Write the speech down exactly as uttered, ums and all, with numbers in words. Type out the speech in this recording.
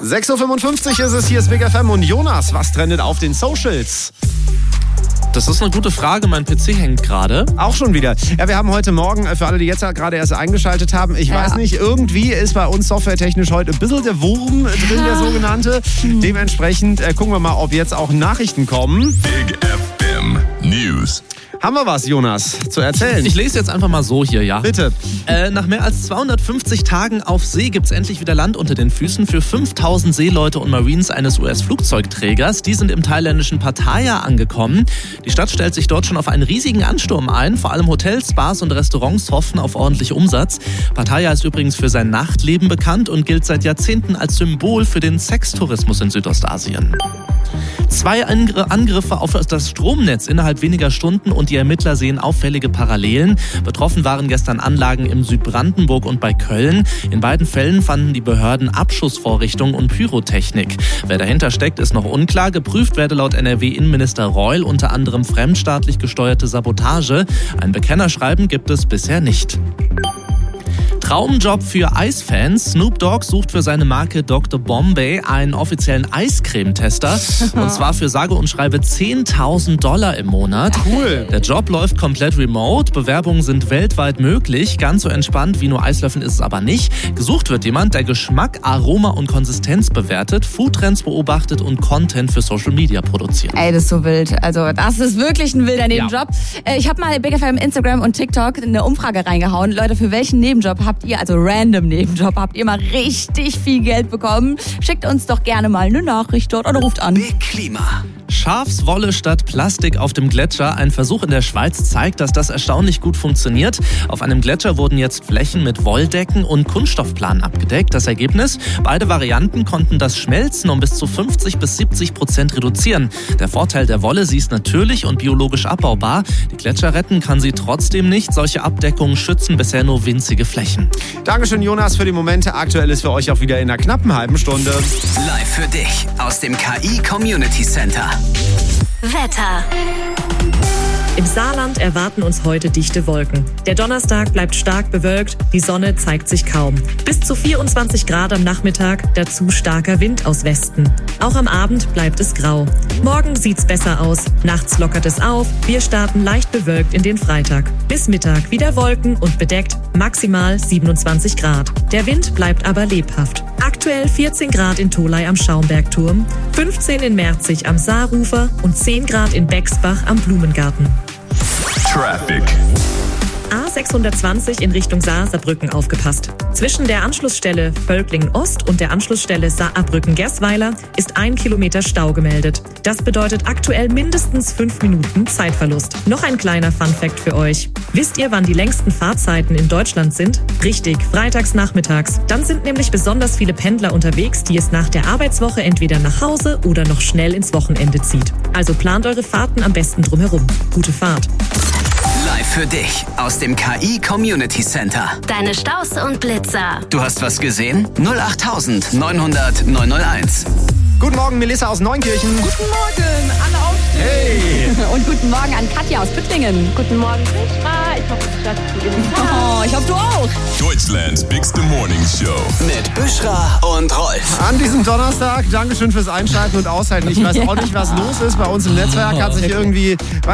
sechs Uhr fünfundfünfzig ist es, hier ist Big F M und Jonas, was trendet auf den Socials? Das ist eine gute Frage, mein P C hängt gerade. Auch schon wieder. Ja, wir haben heute Morgen, für alle, die jetzt gerade erst eingeschaltet haben, ich ja. weiß nicht, irgendwie ist bei uns softwaretechnisch heute ein bisschen der Wurm drin, der sogenannte. Dementsprechend äh, gucken wir mal, ob jetzt auch Nachrichten kommen. Big F M News. Haben wir was, Jonas, zu erzählen? Ich lese jetzt einfach mal so hier, ja. Bitte. Äh, nach mehr als zweihundertfünfzig Tagen auf See gibt es endlich wieder Land unter den Füßen für fünftausend Seeleute und Marines eines U S-Flugzeugträgers. Die sind im thailändischen Pattaya angekommen. Die Stadt stellt sich dort schon auf einen riesigen Ansturm ein. Vor allem Hotels, Bars und Restaurants hoffen auf ordentlich Umsatz. Pattaya ist übrigens für sein Nachtleben bekannt und gilt seit Jahrzehnten als Symbol für den Sextourismus in Südostasien. Zwei Angriffe auf das Stromnetz innerhalb weniger Stunden und die Ermittler sehen auffällige Parallelen. Betroffen waren gestern Anlagen im Südbrandenburg und bei Köln. In beiden Fällen fanden die Behörden Abschussvorrichtungen und Pyrotechnik. Wer dahinter steckt, ist noch unklar. Geprüft werde laut N R W-Innenminister Reul unter anderem fremdstaatlich gesteuerte Sabotage. Ein Bekennerschreiben gibt es bisher nicht. Traumjob für Eisfans. Snoop Dogg sucht für seine Marke Doktor Bombay einen offiziellen Eiscremetester. Und zwar für sage und schreibe zehntausend Dollar im Monat. Cool. Der Job läuft komplett remote. Bewerbungen sind weltweit möglich. Ganz so entspannt wie nur Eislöffeln ist es aber nicht. Gesucht wird jemand, der Geschmack, Aroma und Konsistenz bewertet, Foodtrends beobachtet und Content für Social Media produziert. Ey, das ist so wild. Also das ist wirklich ein wilder Nebenjob. Ja. Ich habe mal Big F M Instagram und TikTok eine Umfrage reingehauen. Leute, für welchen Nebenjob habt ihr, also random Nebenjob, habt ihr mal richtig viel Geld bekommen? Schickt uns doch gerne mal eine Nachricht dort oder ruft an. Big Klima. Schafswolle statt Plastik auf dem Gletscher. Ein Versuch in der Schweiz zeigt, dass das erstaunlich gut funktioniert. Auf einem Gletscher wurden jetzt Flächen mit Wolldecken und Kunststoffplanen abgedeckt. Das Ergebnis? Beide Varianten konnten das Schmelzen um bis zu fünfzig bis siebzig Prozent reduzieren. Der Vorteil der Wolle, sie ist natürlich und biologisch abbaubar. Die Gletscher retten kann sie trotzdem nicht. Solche Abdeckungen schützen bisher nur winzige Flächen. Dankeschön, Jonas, für die Momente. Aktuell ist für euch auch wieder in einer knappen halben Stunde. Live für dich aus dem K I Community Center. Wetter. Im Saarland erwarten uns heute dichte Wolken. Der Donnerstag bleibt stark bewölkt, die Sonne zeigt sich kaum. Bis zu vierundzwanzig Grad am Nachmittag, dazu starker Wind aus Westen. Auch am Abend bleibt es grau. Morgen sieht's besser aus, nachts lockert es auf, wir starten leicht bewölkt in den Freitag. Bis Mittag wieder Wolken und bedeckt, maximal siebenundzwanzig Grad. Der Wind bleibt aber lebhaft. Aktuell vierzehn Grad in Tholey am Schaumbergturm, fünfzehn in Merzig am Saarufer und zehn Grad in Bexbach am Blumengarten. Traffic. A sechshundertzwanzig in Richtung Saar-Saarbrücken aufgepasst. Zwischen der Anschlussstelle Völklingen-Ost und der Anschlussstelle Saarbrücken-Gersweiler ist ein Kilometer Stau gemeldet. Das bedeutet aktuell mindestens fünf Minuten Zeitverlust. Noch ein kleiner Funfact für euch. Wisst ihr, wann die längsten Fahrzeiten in Deutschland sind? Richtig, freitags nachmittags. Dann sind nämlich besonders viele Pendler unterwegs, die es nach der Arbeitswoche entweder nach Hause oder noch schnell ins Wochenende zieht. Also plant eure Fahrten am besten drumherum. Gute Fahrt. Live für dich aus dem K I Community Center. Deine Staus und Blitzer. Du hast was gesehen? null acht neunhundert neunhunderteins. Guten Morgen, Melissa aus Neunkirchen. Guten Morgen, alle aufstehen. Hey. Und guten Morgen an Katja aus Püttlingen. Guten Morgen, Bushra. Ich hoffe, du schaffst es gut. Oh, ich hoffe, du auch. Deutschlands Bigste Morning Show. Mit Bushra und Rolf. An diesem Donnerstag, Dankeschön fürs Einschalten und Aushalten. Ich weiß auch nicht, was los ist bei uns im Netzwerk. Hat sich irgendwie...